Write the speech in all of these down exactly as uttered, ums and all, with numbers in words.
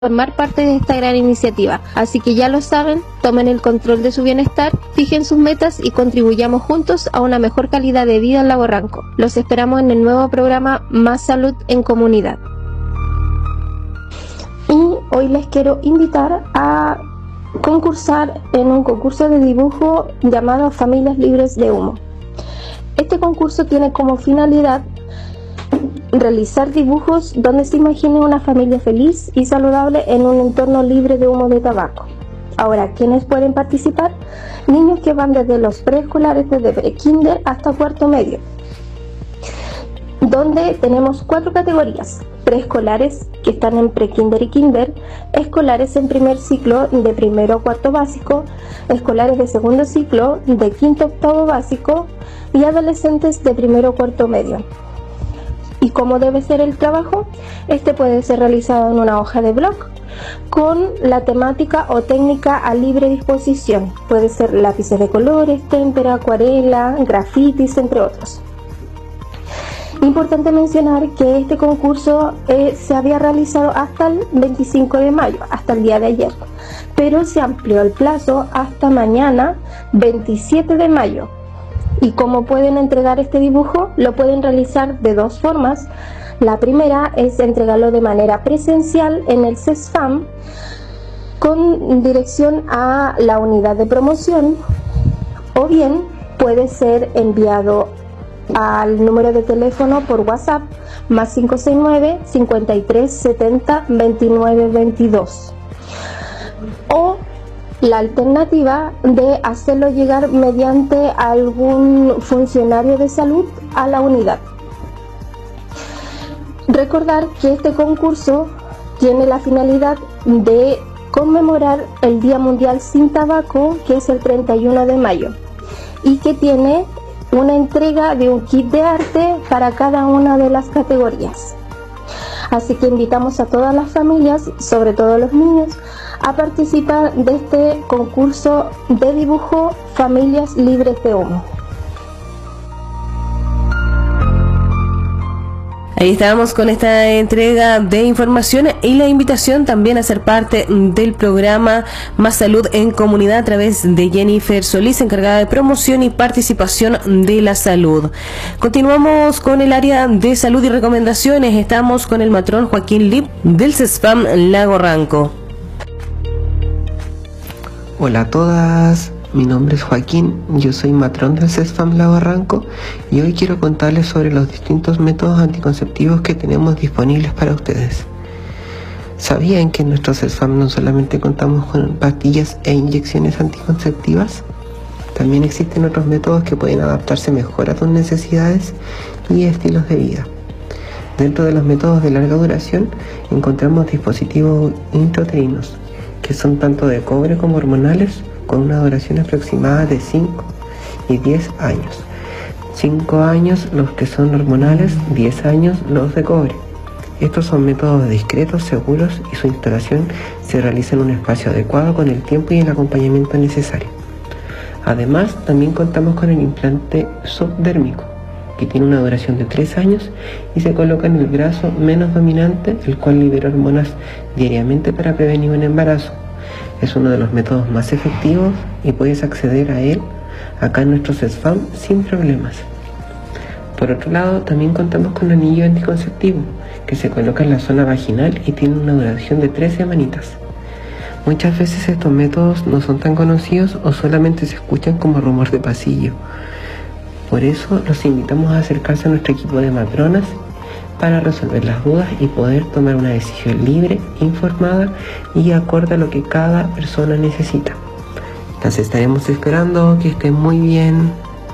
formar parte de esta gran iniciativa. Así que ya lo saben, tomen el control de su bienestar, fijen sus metas y contribuyamos juntos a una mejor calidad de vida en Lago Ranco. Los esperamos en el nuevo programa Más Salud en Comunidad. Y hoy les quiero invitar a concursar en un concurso de dibujo llamado Familias Libres de Humo. Este concurso tiene como finalidad realizar dibujos donde se imagine una familia feliz y saludable en un entorno libre de humo de tabaco. Ahora, ¿quiénes pueden participar? Niños que van desde los preescolares, desde pre-kinder hasta cuarto medio, donde tenemos cuatro categorías: preescolares, que están en pre-kinder y kinder; escolares en primer ciclo, de primero a cuarto básico; escolares de segundo ciclo, de quinto a octavo básico; y adolescentes de primero a cuarto medio. ¿Y cómo debe ser el trabajo? Este puede ser realizado en una hoja de blog con la temática o técnica a libre disposición. Puede ser lápices de colores, témpera, acuarela, grafitis, entre otros. Importante mencionar que este concurso eh, se había realizado hasta el veinticinco de mayo, hasta el día de ayer, pero se amplió el plazo hasta mañana, veintisiete de mayo. ¿Y cómo pueden entregar este dibujo? Lo pueden realizar de dos formas. La primera es entregarlo de manera presencial en el CESFAM con dirección a la unidad de promoción, o bien puede ser enviado al número de teléfono por WhatsApp más cinco seis nueve, cincuenta y tres, setenta, veintinueve, veintidós, o la alternativa de hacerlo llegar mediante algún funcionario de salud a la unidad. Recordar que este concurso tiene la finalidad de conmemorar el Día Mundial Sin Tabaco, que es el treinta y uno de mayo, y que tiene una entrega de un kit de arte para cada una de las categorías. Así que invitamos a todas las familias, sobre todo los niños, a participar de este concurso de dibujo Familias Libres de Humo. Ahí estábamos con esta entrega de información y la invitación también a ser parte del programa Más Salud en Comunidad a través de Jennifer Solís, encargada de promoción y participación de la salud. Continuamos con el área de salud y recomendaciones. Estamos con el matrón Joaquín Lip del CESFAM Lago Ranco. Hola a todas, mi nombre es Joaquín, yo soy matrón del CESFAM Lago Ranco y hoy quiero contarles sobre los distintos métodos anticonceptivos que tenemos disponibles para ustedes. ¿Sabían que en nuestro CESFAM no solamente contamos con pastillas e inyecciones anticonceptivas? También existen otros métodos que pueden adaptarse mejor a tus necesidades y estilos de vida. Dentro de los métodos de larga duración encontramos dispositivos intrauterinos, que son tanto de cobre como hormonales, con una duración aproximada de cinco y diez años. cinco años los que son hormonales, diez años los de cobre. Estos son métodos discretos, seguros, y su instalación se realiza en un espacio adecuado con el tiempo y el acompañamiento necesario. Además, también contamos con el implante subdérmico, que tiene una duración de tres años y se coloca en el brazo menos dominante, el cual libera hormonas diariamente para prevenir un embarazo. Es uno de los métodos más efectivos y puedes acceder a él acá en nuestro CESFAM sin problemas. Por otro lado, también contamos con un anillo anticonceptivo que se coloca en la zona vaginal y tiene una duración de tres semanitas. Muchas veces estos métodos no son tan conocidos o solamente se escuchan como rumor de pasillo. Por eso los invitamos a acercarse a nuestro equipo de matronas para resolver las dudas y poder tomar una decisión libre, informada y acorde a lo que cada persona necesita. Las estaremos esperando, que estén muy bien.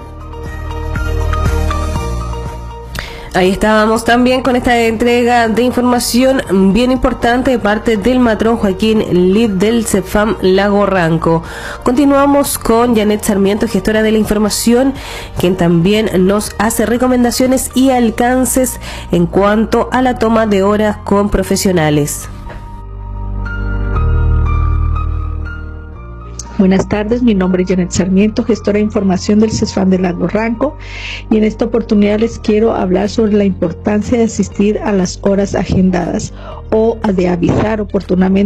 Ahí estábamos también con esta entrega de información bien importante de parte del matrón Joaquín Lip del CESFAM Lago Ranco. Continuamos con Janet Sarmiento, gestora de la información, quien también nos hace recomendaciones y alcances en cuanto a la toma de horas con profesionales. Buenas tardes, mi nombre es Janet Sarmiento, gestora de información del CESFAM de Lago Ranco, y en esta oportunidad les quiero hablar sobre la importancia de asistir a las horas agendadas o de avisar oportunamente